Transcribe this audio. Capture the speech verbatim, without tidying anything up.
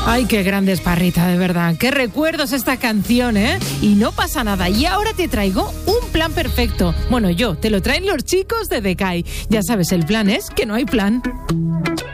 Ay, qué grande es Parrita, de verdad. Qué recuerdos esta canción, ¿eh? Y no pasa nada. Y ahora te traigo un plan perfecto. Bueno, yo, te lo traen los chicos de Decay. Ya sabes, el plan es que no hay plan.